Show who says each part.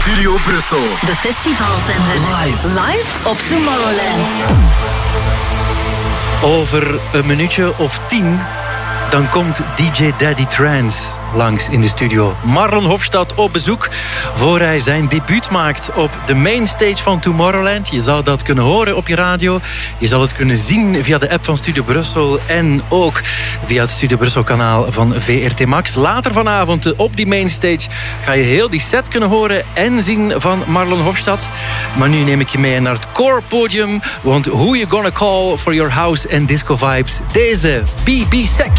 Speaker 1: Studio Brussel.
Speaker 2: De festivalzender. Live op Tomorrowland.
Speaker 3: Over een minuutje of 10... dan komt DJ Daddy Trance langs in de studio. Marlon Hofstad op bezoek voor hij zijn debuut maakt op de mainstage van Tomorrowland. Je zal dat kunnen horen op je radio. Je zal het kunnen zien via de app van Studio Brussel en ook via het Studio Brussel kanaal van VRT Max. Later vanavond op die mainstage ga je heel die set kunnen horen en zien van Marlon Hofstad. Maar nu neem ik je mee naar het core podium, want Who You Gonna Call for Your House and Disco Vibes? Deze BB Sec.